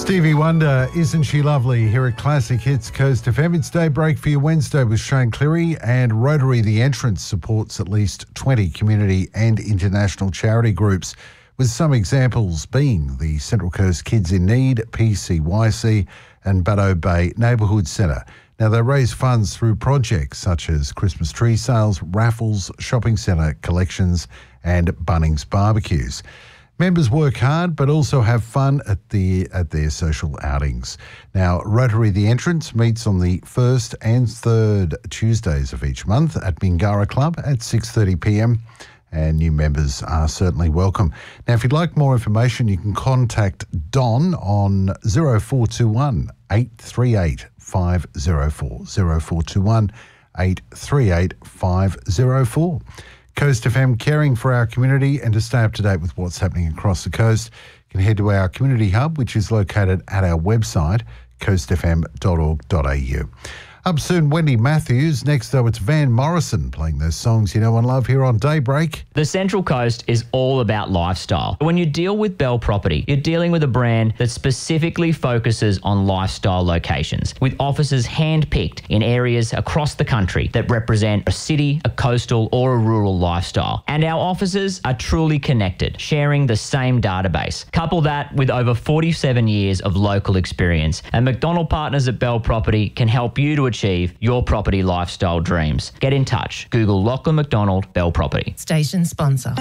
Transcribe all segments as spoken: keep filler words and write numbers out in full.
Stevie Wonder, Isn't She Lovely? Here at Classic Hits Coast F M. It's Daybreak for your Wednesday with Shane Cleary, and Rotary The Entrance supports at least twenty community and international charity groups, with some examples being the Central Coast Kids in Need, P C Y C and Baddo Bay Neighbourhood Centre. Now, they raise funds through projects such as Christmas tree sales, raffles, shopping centre collections and Bunnings barbecues. Members work hard but also have fun at the at their social outings. Now, Rotary The Entrance meets on the first and third Tuesdays of each month at Bingara Club at six thirty p m, and new members are certainly welcome. Now, if you'd like more information, you can contact Don on zero four two one, eight three eight, five zero four, zero four two one, eight three eight, five zero four. Coast F M, caring for our community, and to stay up to date with what's happening across the coast, you can head to our community hub, which is located at our website, coast f m dot org dot a u. Up soon, Wendy Matthews. Next, though, it's Van Morrison playing those songs you know and love here on Daybreak. The Central Coast is all about lifestyle. When you deal with Bell Property, you're dealing with a brand that specifically focuses on lifestyle locations, with offices hand-picked in areas across the country that represent a city, a coastal or a rural lifestyle. And our offices are truly connected, sharing the same database. Couple that with over forty-seven years of local experience, and McDonald Partners at Bell Property can help you to achieve your property lifestyle dreams. Get in touch. Google Lachlan McDonald Bell Property. Station sponsor.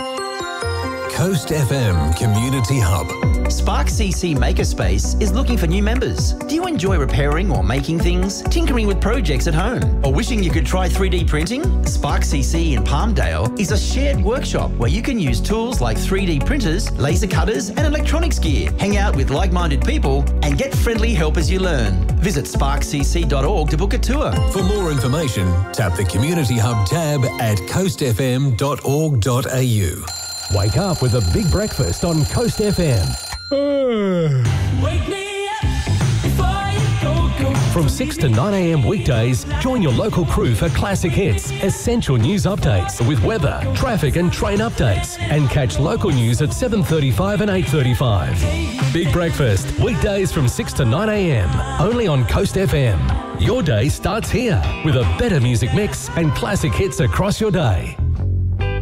Coast F M Community Hub. Spark C C Makerspace is looking for new members. Do you enjoy repairing or making things, tinkering with projects at home, or wishing you could try three D printing? Spark C C in Palmdale is a shared workshop where you can use tools like three D printers, laser cutters and electronics gear, hang out with like-minded people and get friendly help as you learn. Visit spark c c dot org to book a tour. For more information, tap the Community Hub tab at coast f m dot org dot a u. Wake up with a big breakfast on Coast F M. Wake me up before you go, go. From six to nine a m weekdays, join your local crew for classic hits, essential news updates with weather, traffic and train updates, and catch local news at seven thirty-five and eight thirty-five. Big breakfast, weekdays from six to nine a m, only on Coast F M. Your day starts here with a better music mix and classic hits across your day.